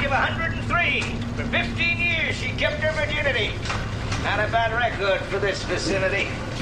of 103. For 15 years, she kept her virginity. Not a bad record for this vicinity.